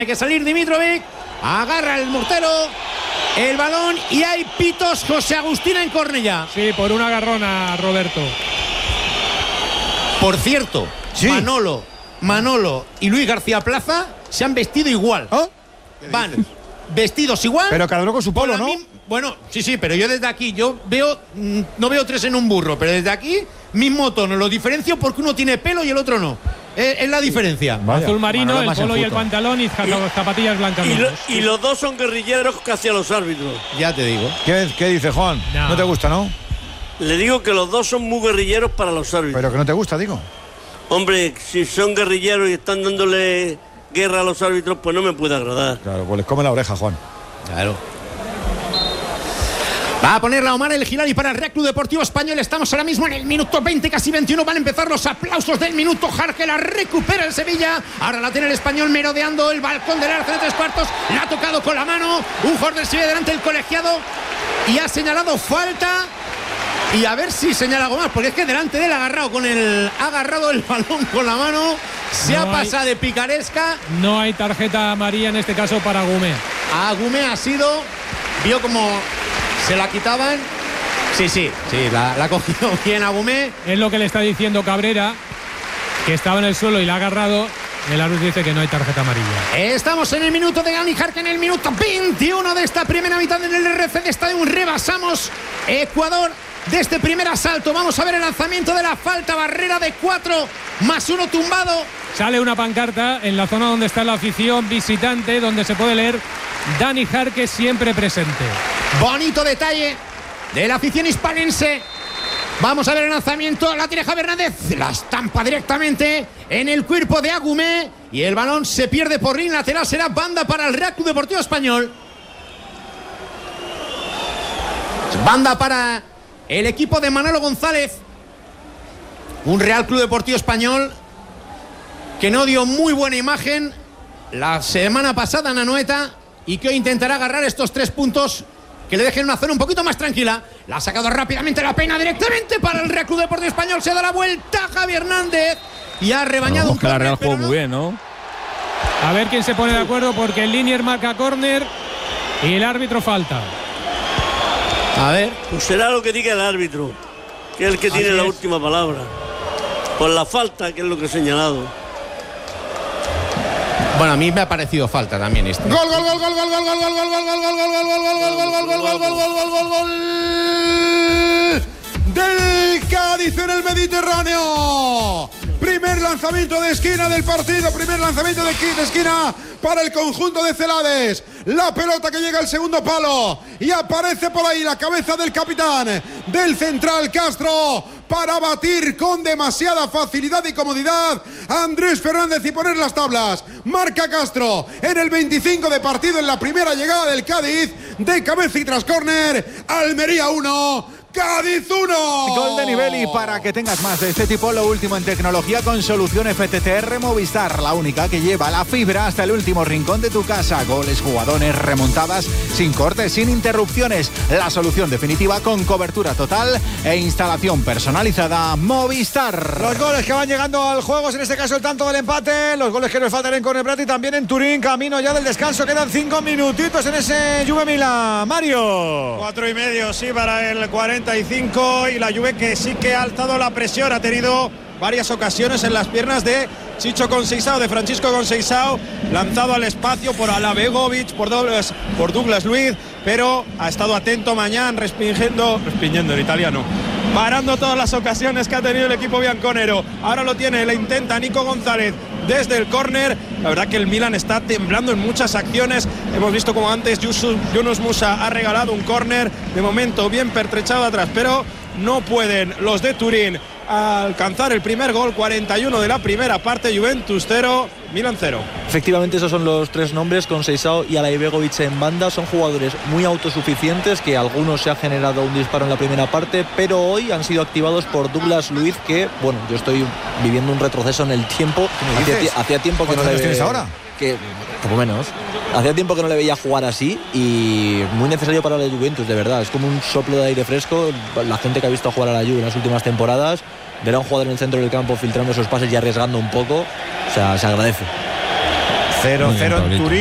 Hay que salir Dimitrovic, agarra el mortero, el balón y hay pitos. José Agustín en Cornellá. Sí, por una agarrona, Roberto. Por cierto, sí. Manolo y Luis García Plaza se han vestido igual. ¿Oh? Van vestidos igual. Pero cada uno con su polo, ¿no? Bueno, sí, pero yo desde aquí, no veo tres en un burro, pero desde aquí, mismo tono. Lo diferencio porque uno tiene pelo y el otro no. Es la diferencia. Vaya. Azul marino, el polo y el pantalón y zapatillas blancas. Y los dos son guerrilleros casi a los árbitros. Ya te digo. ¿Qué dice Juan? No te gusta, ¿no? Le digo que los dos son muy guerrilleros para los árbitros. Pero que no te gusta, digo. Hombre, si son guerrilleros y están dándole guerra a los árbitros, pues no me puede agradar. Claro, pues les come la oreja, Juan. Claro. Va a poner la Omar El Gilani para el Real Club Deportivo Español. Estamos ahora mismo en el minuto 20, casi 21. Van a empezar los aplausos del minuto. Jarque la recupera el Sevilla. Ahora la tiene el Español merodeando el balcón del arco de 3/4. La ha tocado con la mano. Un jugador del Sevilla delante del colegiado. Y ha señalado falta. Y a ver si señala algo más, porque es que delante de él ha agarrado el balón con la mano. Se ha pasado de picaresca. No hay tarjeta amarilla en este caso para Agumé. Agumé ha sido. Vio como se la quitaban. Sí, la ha cogido bien Agumé. Es lo que le está diciendo Cabrera, que estaba en el suelo y la ha agarrado. El árbitro dice que no hay tarjeta amarilla. Estamos en el minuto de Dani Jarque, en el minuto 21 de esta primera mitad en el RC de Estadio. Rebasamos Ecuador de este primer asalto. Vamos a ver el lanzamiento de la falta. Barrera de 4 más 1 tumbado. Sale una pancarta en la zona donde está la afición visitante, donde se puede leer Dani Jarque siempre presente. Bonito detalle de la afición hispanense. Vamos a ver el lanzamiento. La tiene Javier Hernández. La estampa directamente en el cuerpo de Agumé. Y el balón se pierde por línea lateral. Será banda para el Real Club Deportivo Español. Banda para el equipo de Manolo González. Un Real Club Deportivo Español que no dio muy buena imagen la semana pasada en Anoeta y que hoy intentará agarrar estos 3 puntos que le dejen una zona un poquito más tranquila. La ha sacado rápidamente la pena directamente para el Real Club Deportivo Español. Se da la vuelta Javier Hernández y ha rebañado un córner. La Real jugó muy bien, ¿no? A ver quién se pone de acuerdo, porque el Linier marca córner y el árbitro falta. A ver. Pues será lo que diga el árbitro, que es el que tiene la última palabra. Por la falta, que es lo que he señalado. Bueno, a mí me ha parecido falta también esto. Gol, gol, gol, gol, gol, gol, gol, gol, gol, gol, gol, gol, gol, gol, gol, gol, gol, gol del Cádiz en el Mediterráneo. Primer lanzamiento de esquina del partido, primer lanzamiento de esquina para el conjunto de Celades. La pelota que llega al segundo palo y aparece por ahí la cabeza del capitán del central Castro para batir con demasiada facilidad y comodidad a Andrés Fernández y poner las tablas. Marca Castro en el 25 de partido en la primera llegada del Cádiz de cabeza y tras córner. Almería 1. Cádiz 1. Gol de nivel, y para que tengas más de este tipo, lo último en tecnología con solución FTTR Movistar, la única que lleva la fibra hasta el último rincón de tu casa. Goles, jugadores, remontadas, sin cortes, sin interrupciones. La solución definitiva con cobertura total e instalación personalizada Movistar. Los goles que van llegando al juego, en este caso el tanto del empate, los goles que nos faltan en Cornellá y también en Turín, camino ya del descanso. Quedan 5 minutitos en ese Juve Milan. Mario. 4,5, sí, para el 45, y la Juve que sí que ha alzado la presión, ha tenido varias ocasiones en las piernas de Chicho Conceição, de Francisco Conceição, lanzado al espacio por Alabegovic, por Douglas Luiz, pero ha estado atento Mañán, respingiendo en italiano, parando todas las ocasiones que ha tenido el equipo bianconero. Ahora lo tiene, le intenta Nico González desde el córner. La verdad que el Milan está temblando en muchas acciones. Hemos visto como antes Yunus Musa ha regalado un córner, de momento bien pertrechado atrás, pero no pueden los de Turín alcanzar el primer gol. 41 de la primera parte, Juventus 0, Milan 0. Efectivamente, esos son los 3 nombres, Conceição y Alabegovic en banda. Son jugadores muy autosuficientes, que algunos se ha generado un disparo en la primera parte, pero hoy han sido activados por Douglas Luiz, que, bueno, yo estoy viviendo un retroceso en el tiempo. Hacía tiempo que no le tienes ahora? Que poco menos. Hacía tiempo que no le veía jugar así, y muy necesario para la Juventus, de verdad. Es como un soplo de aire fresco. La gente que ha visto jugar a la Juve en las últimas temporadas, ver a un jugador en el centro del campo filtrando esos pases y arriesgando un poco, o sea, se agradece. 0-0 en Turín.